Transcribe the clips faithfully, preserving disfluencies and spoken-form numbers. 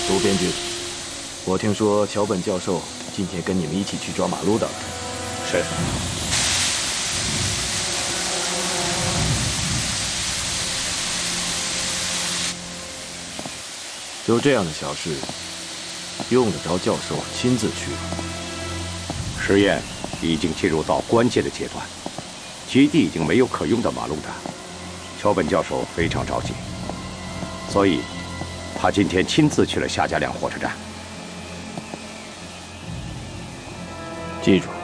杜编剧，我听说桥本教授今天跟你们一起去抓马路的。 是。 就这样的小事，用得着教授亲自去吗？ 实验已经进入到关键的阶段，基地已经没有可用的马路的。桥本教授非常着急，所以他今天亲自去了夏家良火车站。 记住，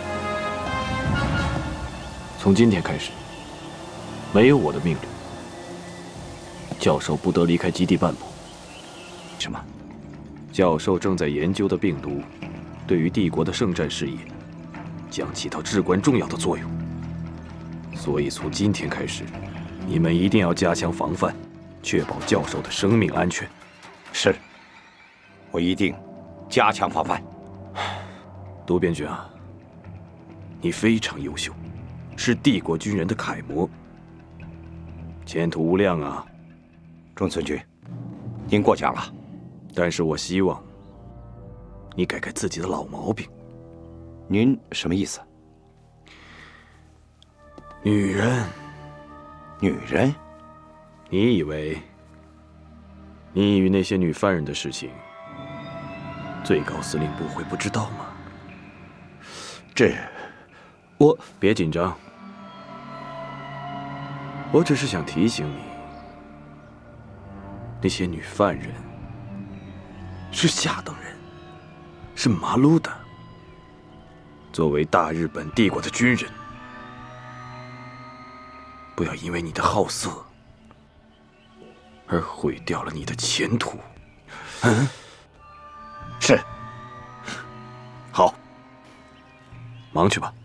从今天开始，没有我的命令，教授不得离开基地半步。 什么？ 教授正在研究的病毒，对于帝国的圣战事业将起到至关重要的作用。所以从今天开始，你们一定要加强防范，确保教授的生命安全。 是，我一定加强防范。 杜编剧啊，你非常优秀，是帝国军人的楷模，前途无量啊！ 中村君，您过奖了。 但是我希望你改改自己的老毛病。 您什么意思？ 女人， 女人？ 你以为你与那些女犯人的事情，最高司令部会不知道吗？ 这，我别紧张，我只是想提醒你，那些女犯人是下等人，是麻噜的。作为大日本帝国的军人，不要因为你的好色而毁掉了你的前途。嗯， 是。好， 忙去吧。